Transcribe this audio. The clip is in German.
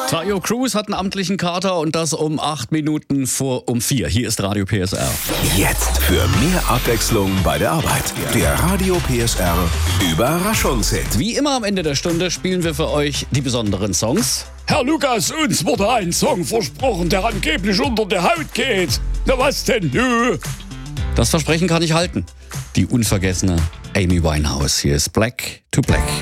Tayo Cruz hat einen amtlichen Kater und das um 8 Minuten vor um 4. Hier ist Radio PSR. Jetzt für mehr Abwechslung bei der Arbeit. Der Radio PSR Überraschungshit. Wie immer am Ende der Stunde spielen wir für euch die besonderen Songs. Herr Lukas, uns wurde ein Song versprochen, der angeblich unter der Haut geht. Na was denn, du? Das Versprechen kann ich halten. Die unvergessene Amy Winehouse. Hier ist Black to Black.